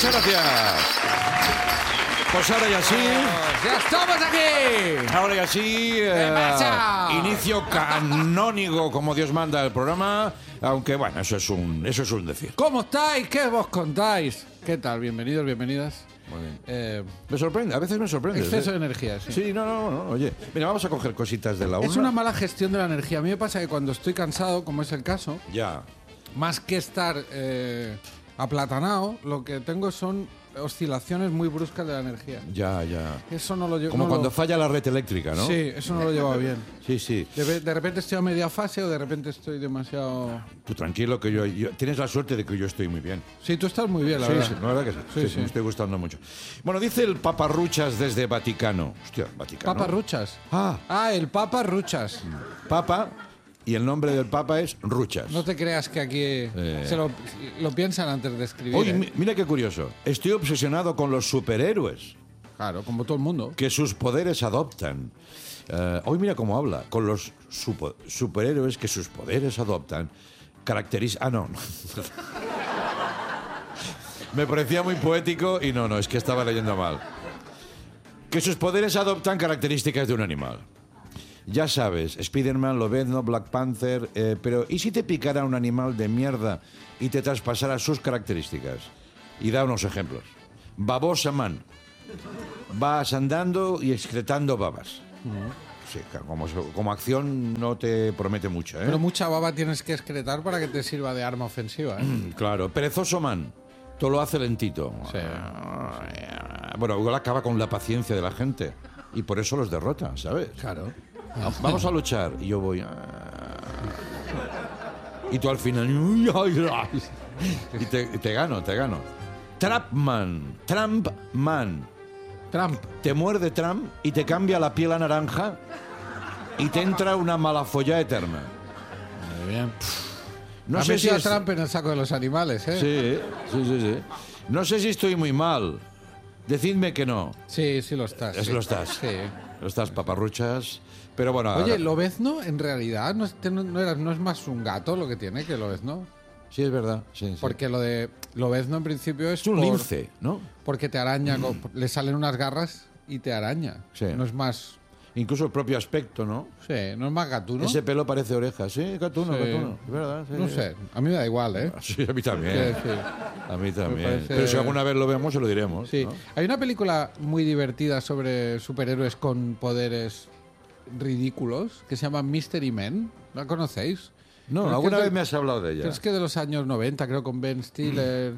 Muchas gracias. Pues ahora ya sí. ¡Ya estamos aquí! Ahora ya sí. pasa? Inicio canónico como Dios manda el programa. Aunque bueno, eso es un decir. ¿Cómo estáis? ¿Qué vos contáis? ¿Qué tal? Bienvenidos, bienvenidas. Muy bien. Me sorprende, a veces me sorprende. Exceso de energía, sí. Sí, no. Oye, mira, vamos a coger cositas de la urna. Es una mala gestión de la energía. A mí me pasa que cuando estoy cansado, como es el caso, Ya. más que estar aplatanado, lo que tengo son oscilaciones muy bruscas de la energía. Ya. Eso no lo llevo. Como cuando falla la red eléctrica, ¿no? Sí, eso no lo llevo bien. Sí. De repente estoy a media fase o de repente estoy demasiado... Tú tranquilo que yo tienes la suerte de que yo estoy muy bien. Sí, tú estás muy bien, la verdad. Sí, la verdad que sí. Sí, me estoy gustando mucho. Bueno, dice el Papa Ruchas desde Vaticano. Hostia, Vaticano. Papa Ruchas. Ah, El Papa Ruchas. Papa, y el nombre del Papa es Ruchas. No te creas que aquí se lo piensan antes de escribir. Oye, mira qué curioso. Estoy obsesionado con los superhéroes Claro, como todo el mundo. que sus poderes adoptan. Hoy mira cómo habla. Con los superhéroes que sus poderes adoptan. No. Me parecía muy poético y no, es que estaba leyendo mal. Que sus poderes adoptan características de un animal. Ya sabes, Spider-Man, Lobezno, Black Panther... pero ¿y si te picara un animal de mierda y te traspasara sus características? Y da unos ejemplos. Babosa man. Vas andando y excretando babas. Sí, como acción no te promete mucho, ¿eh? Pero mucha baba tienes que excretar para que te sirva de arma ofensiva, ¿eh? Claro. Perezoso man. Todo lo hace lentito. Sí. Bueno, igual acaba con la paciencia de la gente. Y por eso los derrota, ¿sabes? Claro. Vamos a luchar. Y yo voy... Y tú al final... Y te gano. Trumpman. Trump. Te muerde Trump y te cambia la piel a naranja y te entra una malafolla eterna. Muy bien. No Ha sé si metido a es... Trump en el saco de los animales, ¿eh? Sí. No sé si estoy muy mal. Decidme que no. Sí, lo estás. Sí. Lo estás. Sí. Lo estás, paparruchas. Pero bueno... Oye, Lobezno, en realidad, no es más un gato lo que tiene que Lobezno. Sí, es verdad. Sí. Porque lo de Lobezno en principio es un lince, ¿no? Porque te araña, le salen unas garras y te araña. Sí. No es más... Incluso el propio aspecto, ¿no? Sí, no es más gatuno. Ese pelo parece oreja. Sí, gatuno. Es verdad. Sí. No sé, a mí me da igual, ¿eh? Sí, a mí también. Sí. A mí también. parece... Pero si alguna vez lo vemos, se lo diremos. Sí. ¿no? Hay una película muy divertida sobre superhéroes con poderes ridículos que se llama Mystery Men. ¿La conocéis? No, Creo alguna que vez me has hablado de ella. Pero es que de los años 90, creo, con Ben Stiller.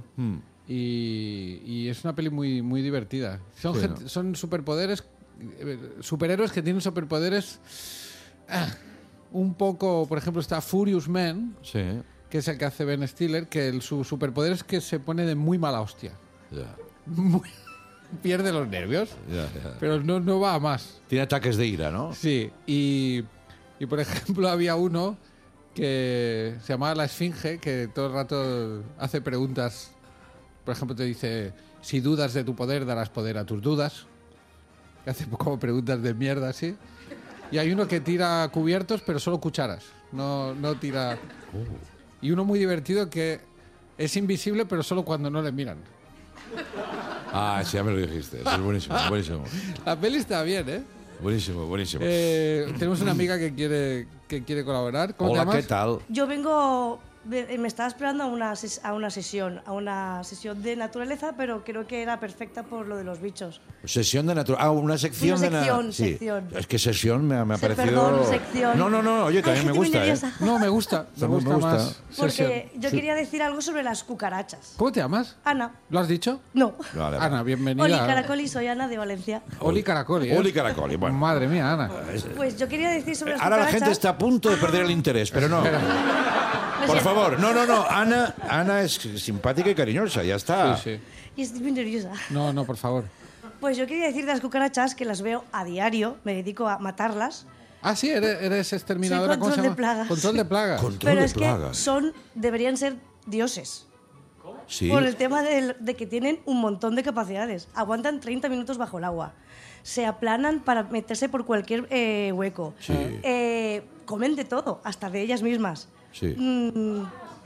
Y es una peli muy, muy divertida. Son superpoderes, superhéroes que tienen superpoderes un poco... Por ejemplo, está Furious Man, Sí. que es el que hace Ben Stiller, que su superpoder es que se pone de muy mala hostia. Ya. Pierde los nervios, Ya. pero no va a más. Tiene ataques de ira, ¿no? Sí, y por ejemplo había uno que se llamaba La Esfinge, que todo el rato hace preguntas. Por ejemplo, te dice, si dudas de tu poder, darás poder a tus dudas. Que hace como preguntas de mierda, así. Y hay uno que tira cubiertos, pero solo cucharas. No tira... Y uno muy divertido que es invisible, pero solo cuando no le miran. Ah, sí, ya me lo dijiste. Es buenísimo. La peli está bien, ¿eh? Buenísimo. Tenemos una amiga que quiere colaborar. ¿Cómo te Hola, llamas? ¿qué tal? Yo vengo... Me estaba esperando a una sesión de naturaleza, pero creo que era perfecta por lo de los bichos. Sesión de naturaleza. Ah, una sección Una de sección. Es que sesión me ha parecido... Perdón, sección. No, oye, también me gusta, ¿eh? No, me gusta. Me gusta más. Porque Sesión. yo quería decir algo sobre las cucarachas. ¿Cómo te llamas? Ana. ¿Lo has dicho? No. Vale. Ana, bienvenida. Oli Caracoli, soy Ana de Valencia. Oli Caracoli, ¿eh? Oli Caracoli, bueno. Madre mía, Ana. Pues yo quería decir sobre las Ahora la cucarachas... gente está a punto de perder el interés, pero no. Por favor, no. Ana es simpática y cariñosa, ya está. Sí. Y estoy muy nerviosa. No, por favor. Pues yo quería decir de las cucarachas que las veo a diario, me dedico a matarlas. Ah, sí, eres exterminadora. Soy ¿Cómo se control de llama? plagas. Control de plagas. Control Pero de es plagas. que deberían ser dioses. Sí. Por el tema de que tienen un montón de capacidades. Aguantan 30 minutos bajo el agua. Se aplanan para meterse por cualquier hueco. Sí. Comen de todo, hasta de ellas mismas. Sí.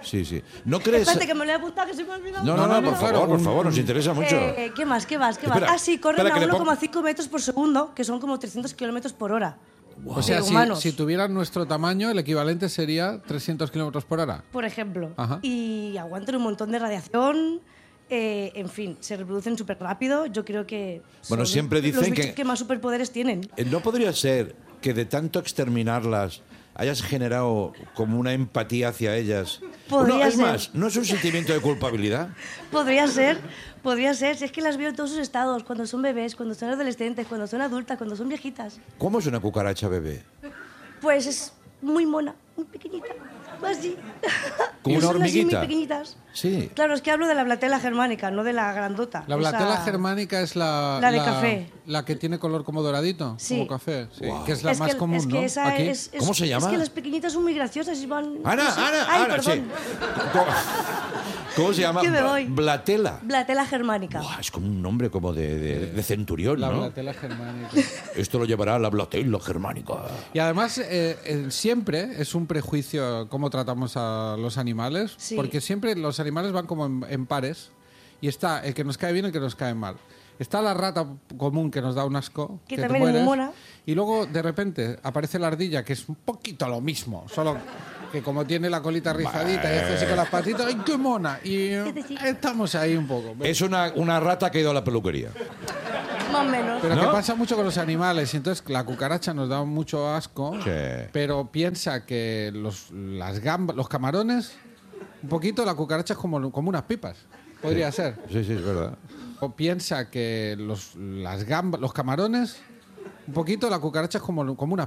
Sí, sí. ¿No crees...? Espérate, que me lo he apuntado, que se me ha olvidado. No, por favor, nos interesa mucho. ¿Qué más? Espera, Ah, sí, corren espera, a que le 1,5 metros por segundo, que son como 300 kilómetros por hora. O sea, humanos. si tuvieran nuestro tamaño, el equivalente sería 300 kilómetros por hora. Por ejemplo. Ajá. Y aguantan un montón de radiación. En fin, se reproducen súper rápido. Yo creo que Bueno, son siempre dicen los bichos que- que más superpoderes tienen. ¿No podría ser que de tanto exterminarlas hayas generado como una empatía hacia ellas? Podría Es ser. más, ¿no es un sentimiento de culpabilidad? Podría ser. Si es que las veo en todos sus estados, cuando son bebés, cuando son adolescentes, cuando son adultas, cuando son viejitas. ¿Cómo es una cucaracha bebé? Pues es muy mona, muy pequeñita, así. ¿Como una Son así hormiguita? muy pequeñitas. Sí. Claro, es que hablo de la blatela germánica, no de la grandota. La Esa- blatela germánica es la... La de café. La que tiene color como doradito, Sí. como café. Sí, que es la Es más que, común, es que ¿no? esa Aquí. ¿Cómo se llama? Es que las pequeñitas son muy graciosas y van... Ana, no sé. Ana, Ay, Ana, sí. perdón. ¿Cómo se llama? Que me voy. Blatela. Blatela germánica. Buah, es como un nombre como de centurión, La ¿no? blatela germánica. Esto lo llevará a la blatela germánica. Y además, siempre es un prejuicio cómo tratamos a los animales, Sí. porque siempre los animales van como en pares, y está el que nos cae bien y el que nos cae mal. Está la rata común que nos da un asco, Que te también es muy mueres, mona. y luego de repente aparece la ardilla, que es un poquito lo mismo, solo que como tiene la colita rizadita y hace así con las patitas, ¡ay, qué mona! Y estamos ahí un poco. Es una rata que ha ido a la peluquería. Más o menos. Pero ¿No? que pasa mucho con los animales, y entonces la cucaracha nos da mucho asco, Sí. pero piensa que las gambas, los camarones, un poquito la cucaracha es como unas pipas, podría ser. Sí, sí, es verdad. O piensa que los camarones, un poquito la cucaracha es como unas